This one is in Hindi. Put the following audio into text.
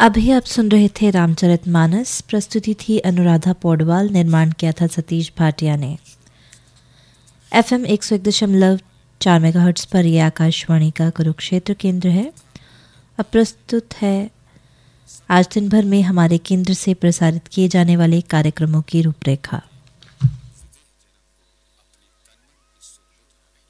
अभी आप सुन रहे थे रामचरितमानस। प्रस्तुति थी अनुराधा पौडवाल। निर्माण किया था सतीश भाटिया ने। FM 101.4 मेगाहर्ट्ज पर यह आकाशवाणी का कुरुक्षेत्र केंद्र है। अब प्रस्तुत है आज दिन भर में हमारे केंद्र से प्रसारित किए जाने वाले कार्यक्रमों की रूपरेखा।